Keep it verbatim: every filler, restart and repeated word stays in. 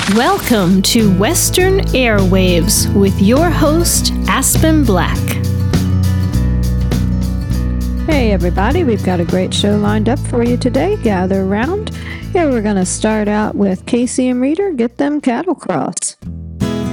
Welcome to Western Airwaves with your host, Aspen Black. Hey everybody, we've got a great show lined up for you today. Gather around. Here we're going to start out with Casey and Reader, Get Them Cattle Cross.